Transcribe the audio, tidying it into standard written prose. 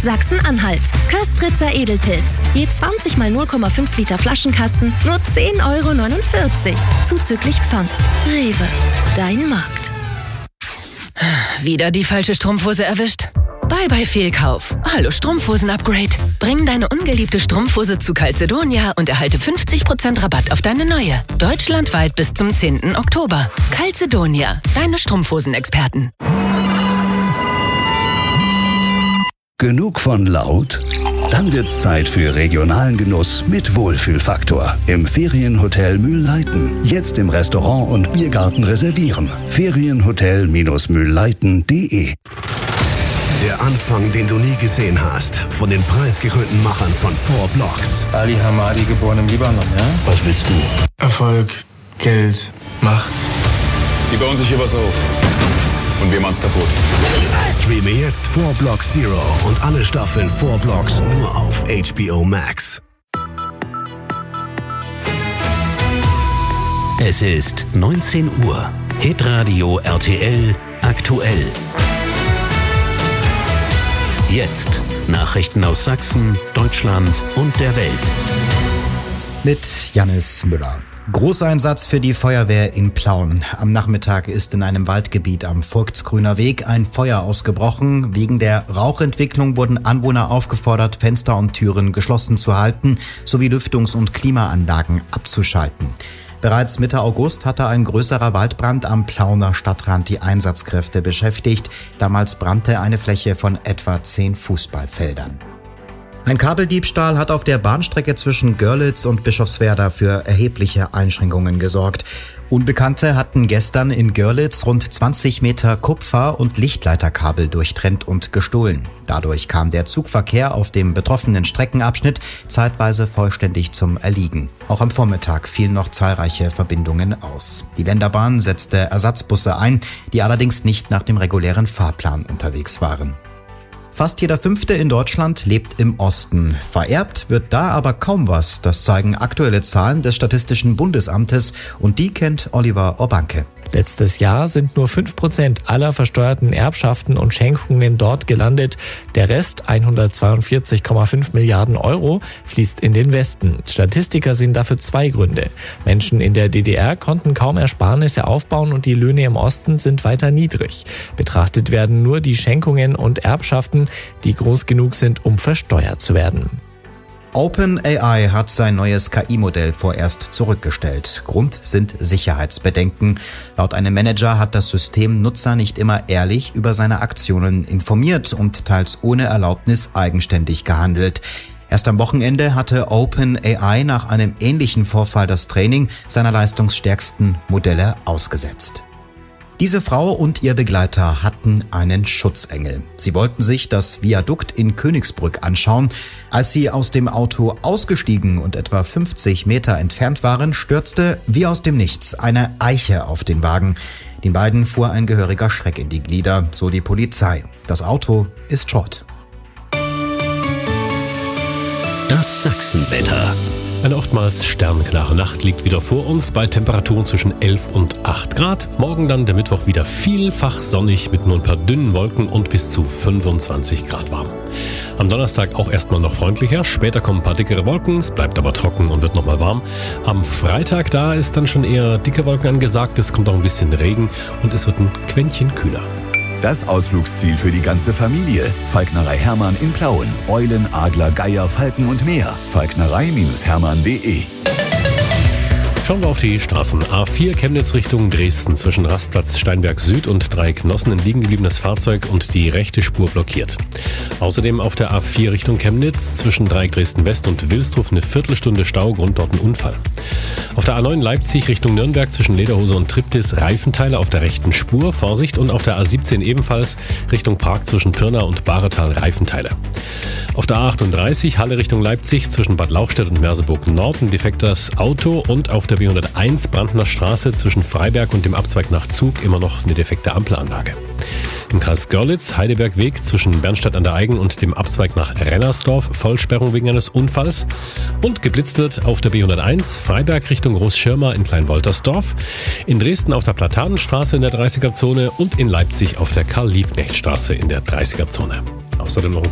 Sachsen-Anhalt. Köstritzer Edelpilz. Je 20 mal 0,5 Liter Flaschenkasten, nur 10,49 €. Zuzüglich Pfand. Rewe. Dein Markt. Wieder die falsche Strumpfhose erwischt? Bye Fehlkauf. Hallo Strumpfhosen-Upgrade. Bring deine ungeliebte Strumpfhose zu Calzedonia und erhalte 50% Rabatt auf deine neue. Deutschlandweit bis zum 10. Oktober. Calzedonia, deine Strumpfhosen-Experten. Genug von laut? Dann wird's Zeit für regionalen Genuss mit Wohlfühlfaktor. Im Ferienhotel Mühlleiten. Jetzt im Restaurant und Biergarten reservieren. Ferienhotel-mühlleiten.de. Der Anfang, den du nie gesehen hast. Von den preisgekrönten Machern von 4 Blocks. Ali Hamadi, geboren im Libanon, ja? Was willst du? Erfolg, Geld, Macht. Die bauen sich hier was auf. Und wir machen's kaputt. Streame jetzt 4 Blocks Zero und alle Staffeln 4 Blocks nur auf HBO Max. Es ist 19 Uhr. Hitradio RTL aktuell. Jetzt Nachrichten aus Sachsen, Deutschland und der Welt. Mit Jannis Müller. Großeinsatz für die Feuerwehr in Plauen. Am Nachmittag ist in einem Waldgebiet am Vogtsgrüner Weg ein Feuer ausgebrochen. Wegen der Rauchentwicklung wurden Anwohner aufgefordert, Fenster und Türen geschlossen zu halten, sowie Lüftungs- und Klimaanlagen abzuschalten. Bereits Mitte August hatte ein größerer Waldbrand am Plauner Stadtrand die Einsatzkräfte beschäftigt. Damals brannte eine Fläche von etwa 10 Fußballfeldern. Ein Kabeldiebstahl hat auf der Bahnstrecke zwischen Görlitz und Bischofswerda für erhebliche Einschränkungen gesorgt. Unbekannte hatten gestern in Görlitz rund 20 Meter Kupfer- und Lichtleiterkabel durchtrennt und gestohlen. Dadurch kam der Zugverkehr auf dem betroffenen Streckenabschnitt zeitweise vollständig zum Erliegen. Auch am Vormittag fielen noch zahlreiche Verbindungen aus. Die Länderbahn setzte Ersatzbusse ein, die allerdings nicht nach dem regulären Fahrplan unterwegs waren. Fast jeder Fünfte in Deutschland lebt im Osten. Vererbt wird da aber kaum was. Das zeigen aktuelle Zahlen des Statistischen Bundesamtes und die kennt Oliver Orbanke. Letztes Jahr sind nur 5% aller versteuerten Erbschaften und Schenkungen dort gelandet. Der Rest, 142,5 Milliarden Euro, fließt in den Westen. Statistiker sehen dafür 2 Gründe. Menschen in der DDR konnten kaum Ersparnisse aufbauen und die Löhne im Osten sind weiter niedrig. Betrachtet werden nur die Schenkungen und Erbschaften, die groß genug sind, um versteuert zu werden. OpenAI hat sein neues KI-Modell vorerst zurückgestellt. Grund sind Sicherheitsbedenken. Laut einem Manager hat das System Nutzer nicht immer ehrlich über seine Aktionen informiert und teils ohne Erlaubnis eigenständig gehandelt. Erst am Wochenende hatte OpenAI nach einem ähnlichen Vorfall das Training seiner leistungsstärksten Modelle ausgesetzt. Diese Frau und ihr Begleiter hatten einen Schutzengel. Sie wollten sich das Viadukt in Königsbrück anschauen. Als sie aus dem Auto ausgestiegen und etwa 50 Meter entfernt waren, stürzte wie aus dem Nichts eine Eiche auf den Wagen. Den beiden fuhr ein gehöriger Schreck in die Glieder, so die Polizei. Das Auto ist Schrott. Das Sachsenwetter. Eine oftmals sternklare Nacht liegt wieder vor uns bei Temperaturen zwischen 11 und 8 Grad. Morgen dann der Mittwoch wieder vielfach sonnig mit nur ein paar dünnen Wolken und bis zu 25 Grad warm. Am Donnerstag auch erstmal noch freundlicher, später kommen ein paar dickere Wolken, es bleibt aber trocken und wird nochmal warm. Am Freitag da ist dann schon eher dicke Wolken angesagt, es kommt auch ein bisschen Regen und es wird ein Quäntchen kühler. Das Ausflugsziel für die ganze Familie. Falknerei Hermann in Plauen. Eulen, Adler, Geier, Falken und mehr. Falknerei-hermann.de. Schauen wir auf die Straßen. A4 Chemnitz Richtung Dresden. Zwischen Rastplatz Steinberg Süd und Dreiecknossen ein liegen gebliebenes Fahrzeug und die rechte Spur blockiert. Außerdem auf der A4 Richtung Chemnitz zwischen Dreieck Dresden West und Wilsdruf eine Viertelstunde Stau, Grund dort ein Unfall. Auf der A9 Leipzig Richtung Nürnberg zwischen Lederhose und Triptis Reifenteile auf der rechten Spur, Vorsicht, und auf der A17 ebenfalls Richtung Park zwischen Pirna und Bahretal Reifenteile. Auf der A38 Halle Richtung Leipzig zwischen Bad Lauchstädt und Merseburg Nord ein defektes Auto und auf der B101 Brandner Straße zwischen Freiberg und dem Abzweig nach Zug immer noch eine defekte Ampelanlage. Im Kreis Görlitz, Heidelbergweg zwischen Bernstadt an der Eigen und dem Abzweig nach Rennersdorf, Vollsperrung wegen eines Unfalls. Und geblitzt wird auf der B101 Freiberg Richtung Großschirma in Kleinwoltersdorf, in Dresden auf der Platanenstraße in der 30er-Zone und in Leipzig auf der Karl-Liebknecht-Straße in der 30er-Zone. Außerdem noch